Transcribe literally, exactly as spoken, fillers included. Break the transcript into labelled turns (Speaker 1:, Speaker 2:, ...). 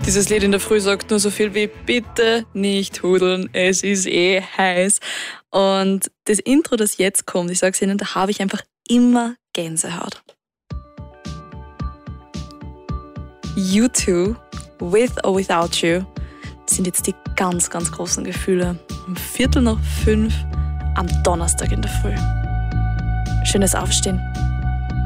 Speaker 1: Dieses Lied in der Früh sagt nur so viel wie bitte nicht hudeln, es ist eh heiß. Und das Intro, das jetzt kommt, ich sag's Ihnen, da habe ich einfach immer Gänsehaut. U zwei, With or Without You, das sind jetzt die ganz, ganz großen Gefühle. Um Viertel nach fünf am Donnerstag in der Früh. Schönes Aufstehen.